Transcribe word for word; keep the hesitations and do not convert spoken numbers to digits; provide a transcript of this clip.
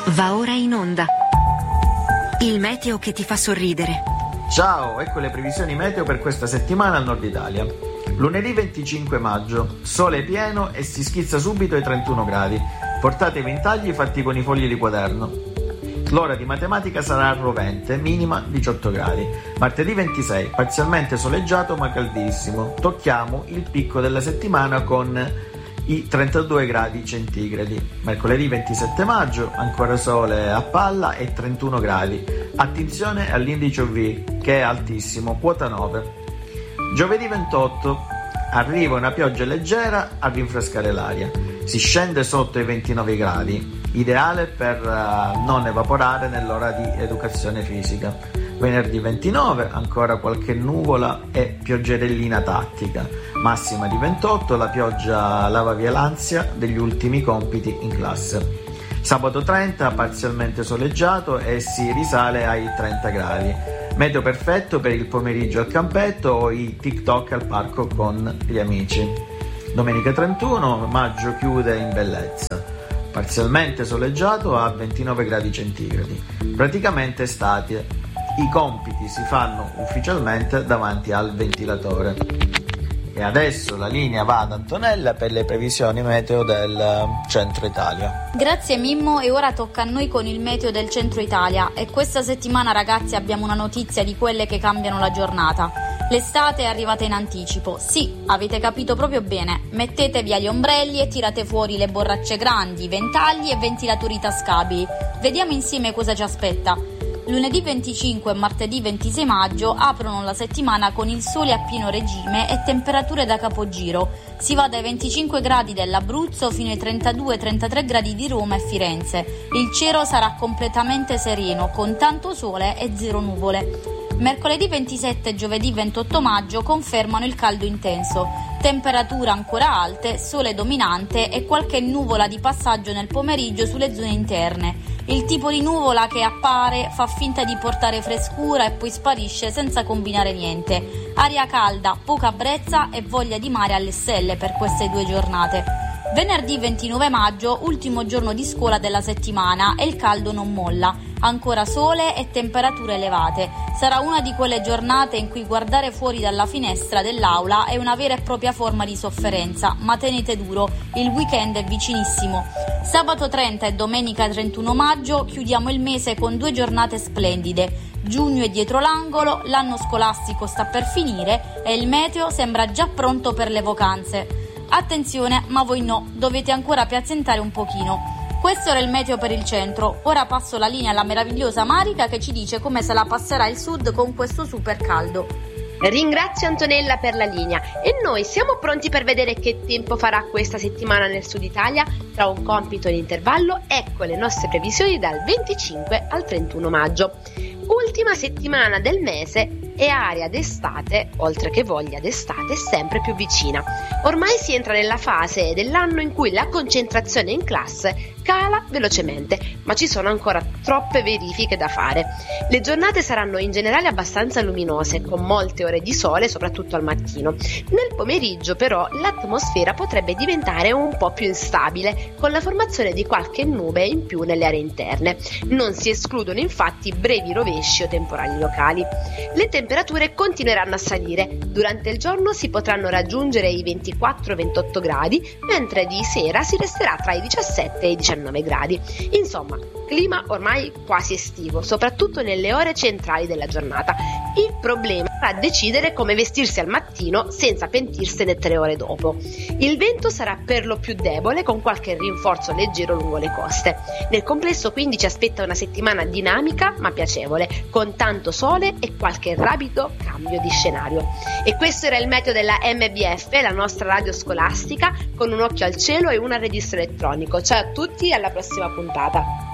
Va ora in onda il meteo che ti fa sorridere. Ciao, ecco le previsioni meteo per questa settimana al nord Italia. Lunedì venticinque maggio, sole pieno e si schizza subito ai trentuno gradi. Portate i ventagli fatti con i fogli di quaderno. L'ora di matematica sarà rovente, minima diciotto gradi. Martedì ventisei, parzialmente soleggiato ma caldissimo. Tocchiamo il picco della settimana con i trentadue gradi centigradi. Mercoledì ventisette maggio, ancora sole a palla e trentuno gradi. Attenzione all'indice U V che è altissimo, quota nove. Giovedì ventotto, arriva una pioggia leggera a rinfrescare l'aria. Si scende sotto i ventinove gradi, ideale per uh, non evaporare nell'ora di educazione fisica. Venerdì ventinove, ancora qualche nuvola e pioggerellina tattica. Massima di ventotto, la pioggia lava via l'ansia degli ultimi compiti in classe. Sabato trenta, parzialmente soleggiato e si risale ai trenta gradi. Meteo perfetto per il pomeriggio al campetto o i TikTok al parco con gli amici. Domenica trentuno, maggio chiude in bellezza. Parzialmente soleggiato a ventinove gradi centigradi. Praticamente estate. I compiti si fanno ufficialmente davanti al ventilatore. E adesso la linea va ad Antonella per le previsioni meteo del centro Italia. Grazie Mimmo, e ora tocca a noi con il meteo del centro Italia. E questa settimana, ragazzi, abbiamo una notizia di quelle che cambiano la giornata. L'estate è arrivata in anticipo. Sì, avete capito proprio bene. Mettete via gli ombrelli e tirate fuori le borracce grandi, ventagli e ventilatori tascabili. Vediamo insieme cosa ci aspetta. Lunedì venticinque e martedì ventisei maggio aprono la settimana con il sole a pieno regime e temperature da capogiro. Si va dai venticinque gradi dell'Abruzzo fino ai trentadue trentatré gradi di Roma e Firenze. Il cielo sarà completamente sereno, con tanto sole e zero nuvole. Mercoledì ventisette e giovedì ventotto maggio confermano il caldo intenso. Temperature ancora alte, sole dominante e qualche nuvola di passaggio nel pomeriggio sulle zone interne. Il tipo di nuvola che appare fa finta di portare frescura e poi sparisce senza combinare niente. Aria calda, poca brezza e voglia di mare alle stelle per queste due giornate. Venerdì ventinove maggio, ultimo giorno di scuola della settimana e il caldo non molla. Ancora sole e temperature elevate. Sarà una di quelle giornate in cui guardare fuori dalla finestra dell'aula è una vera e propria forma di sofferenza, ma tenete duro, il weekend è vicinissimo. Sabato trenta e domenica trentuno maggio chiudiamo il mese con due giornate splendide. Giugno è dietro l'angolo, l'anno scolastico sta per finire e il meteo sembra già pronto per le vacanze. Attenzione, ma voi no, dovete ancora piazzentare un pochino. Questo era il meteo per il centro. Ora passo la linea alla meravigliosa Marica che ci dice come se la passerà il sud con questo super caldo. Ringrazio Antonella per la linea e noi siamo pronti per vedere che tempo farà questa settimana nel sud Italia. Tra un compito e l'intervallo, ecco le nostre previsioni dal venticinque al trentuno maggio. Ultima settimana del mese e aria d'estate, oltre che voglia d'estate, sempre più vicina. Ormai si entra nella fase dell'anno in cui la concentrazione in classe cala velocemente, ma ci sono ancora troppe verifiche da fare. Le giornate saranno in generale abbastanza luminose, con molte ore di sole, soprattutto al mattino. Nel pomeriggio, però, l'atmosfera potrebbe diventare un po' più instabile, con la formazione di qualche nube in più nelle aree interne. Non si escludono infatti brevi rovesci o temporali locali. Le temperature continueranno a salire. Durante il giorno si potranno raggiungere i ventiquattro ventotto gradi, mentre di sera si resterà tra i diciassette e i diciannove gradi. Insomma, clima ormai quasi estivo, soprattutto nelle ore centrali della giornata. Il problema sarà decidere come vestirsi al mattino senza pentirsene tre ore dopo. Il vento sarà per lo più debole, con qualche rinforzo leggero lungo le coste. Nel complesso quindi ci aspetta una settimana dinamica ma piacevole, con tanto sole e qualche rapido cambio di scenario. E questo era il meteo della M B F, la nostra radio scolastica, con un occhio al cielo e un registro elettronico. Ciao a tutti e alla prossima puntata.